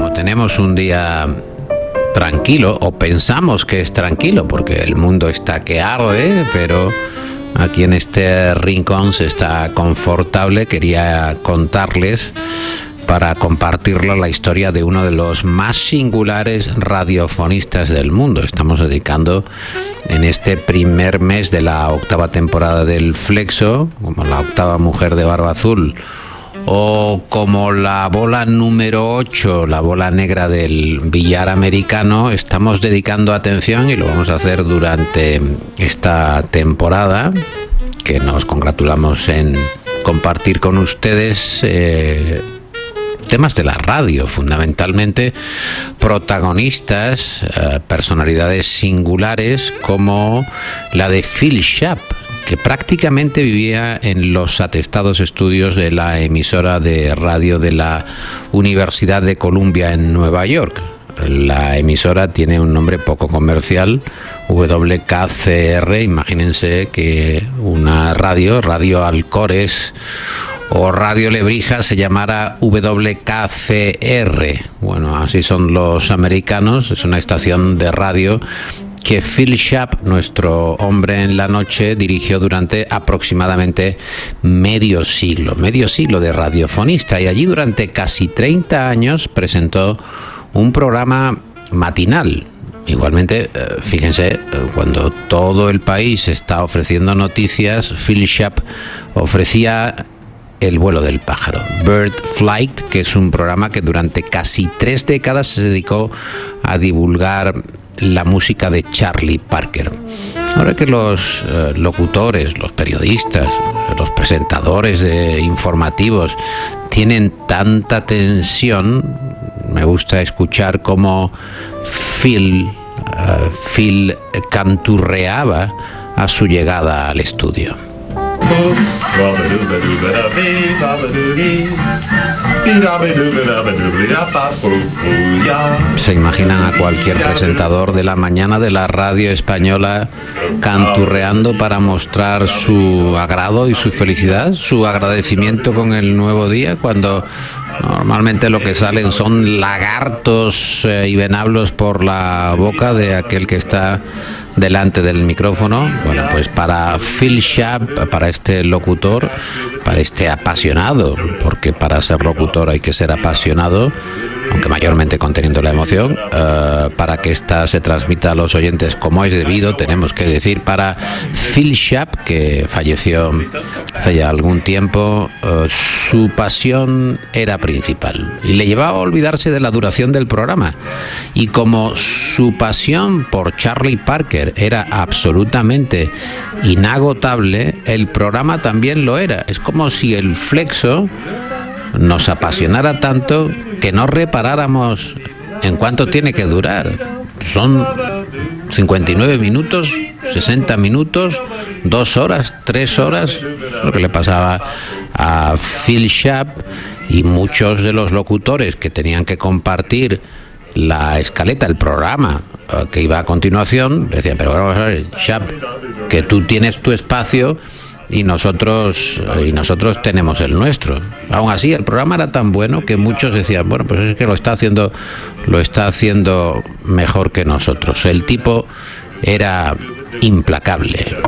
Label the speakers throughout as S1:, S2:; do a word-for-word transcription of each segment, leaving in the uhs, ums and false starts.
S1: como tenemos un día tranquilo, o pensamos que es tranquilo, porque el mundo está que arde, pero aquí en este rincón se está confortable, quería contarles, para compartirla, la historia de uno de los más singulares radiofonistas del mundo. Estamos dedicando en este primer mes de la octava temporada del Flexo, como la octava mujer de barba azul, o como la bola número ocho, la bola negra del billar americano, estamos dedicando atención, y lo vamos a hacer durante esta temporada, que nos congratulamos en compartir con ustedes eh, temas de la radio, fundamentalmente protagonistas, eh, personalidades singulares como la de Phil Sharp, que prácticamente vivía en los atestados estudios de la emisora de radio de la Universidad de Columbia en Nueva York. La emisora tiene un nombre poco comercial, W K C R. Imagínense que una radio, Radio Alcores o Radio Lebrija, se llamara W K C R. Bueno, así son los americanos. Es una estación de radio que Phil Sharp, nuestro hombre en la noche, dirigió durante aproximadamente medio siglo, medio siglo de radiofonista, y allí durante casi treinta años presentó un programa matinal. Igualmente, fíjense, cuando todo el país está ofreciendo noticias, Phil Sharp ofrecía El vuelo del pájaro, Bird Flight, que es un programa que durante casi tres décadas se dedicó a divulgar la música de Charlie Parker. Ahora que los eh, locutores, los periodistas, los presentadores de informativos tienen tanta tensión, me gusta escuchar cómo Phil, uh, Phil canturreaba a su llegada al estudio. ¿Se imaginan a cualquier presentador de la mañana de la radio española canturreando para mostrar su agrado y su felicidad, su agradecimiento con el nuevo día, cuando normalmente lo que salen son lagartos eh, y venablos por la boca de aquel que está delante del micrófono? Bueno, pues para Phil Sharp, para este locutor, para este apasionado, porque para ser locutor hay que ser apasionado, aunque mayormente conteniendo la emoción, uh, para que esta se transmita a los oyentes como es debido, tenemos que decir, para Phil Sharp, que falleció hace ya algún tiempo, uh, su pasión era principal y le llevaba a olvidarse de la duración del programa. Y como su pasión por Charlie Parker era absolutamente inagotable, el programa también lo era. Es como si el Flexo nos apasionara tanto que no reparáramos en cuánto tiene que durar. Son cincuenta y nueve minutos, sesenta minutos, dos horas, tres horas, lo que le pasaba a Phil Sharp, y muchos de los locutores que tenían que compartir la escaleta, el programa que iba a continuación, decían, pero vamos a ver, Sharp, que tú tienes tu espacio y nosotros y nosotros tenemos el nuestro. Aún así, el programa era tan bueno que muchos decían, bueno, pues es que lo está haciendo lo está haciendo mejor que nosotros. El tipo era implacable.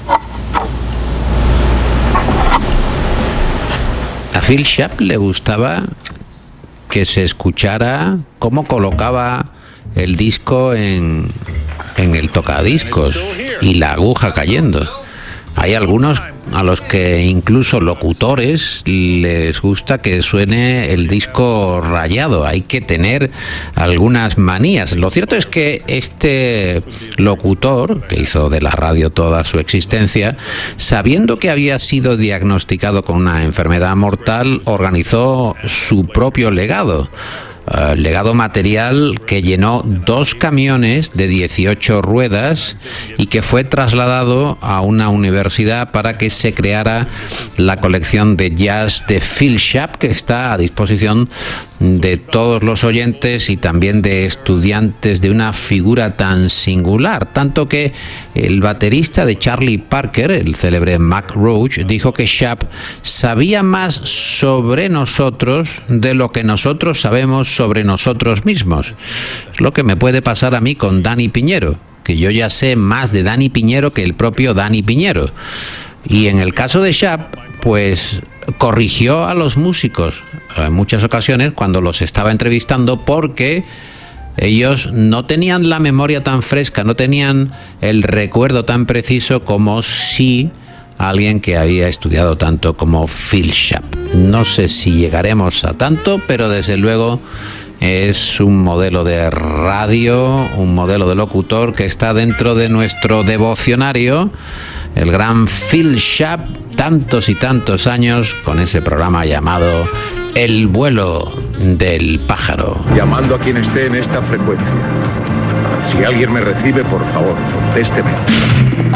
S1: A Phil Sharp le gustaba que se escuchara cómo colocaba el disco en, en el tocadiscos y la aguja cayendo. Hay algunos a los que incluso locutores les gusta que suene el disco rayado. Hay que tener algunas manías. Lo cierto es que este locutor, que hizo de la radio toda su existencia, sabiendo que había sido diagnosticado con una enfermedad mortal, organizó su propio legado. Uh, legado material que llenó dos camiones de dieciocho ruedas y que fue trasladado a una universidad para que se creara la colección de jazz de Phil Sharp, que está a disposición de todos los oyentes y también de estudiantes de una figura tan singular, tanto que el baterista de Charlie Parker, el célebre Mac Roach, dijo que Sharp sabía más sobre nosotros de lo que nosotros sabemos sobre nosotros mismos. Es lo que me puede pasar a mí con Dani Piñero, que yo ya sé más de Dani Piñero que el propio Dani Piñero. Y en el caso de Sharp, pues corrigió a los músicos en muchas ocasiones cuando los estaba entrevistando, porque ellos no tenían la memoria tan fresca, no tenían el recuerdo tan preciso como si alguien que había estudiado tanto como Phil Sharp. No sé si llegaremos a tanto, pero desde luego es un modelo de radio, un modelo de locutor que está dentro de nuestro devocionario, el gran Phil Sharp, tantos y tantos años con ese programa llamado El vuelo del pájaro.
S2: Llamando a quien esté en esta frecuencia. Si alguien me recibe, por favor, contésteme.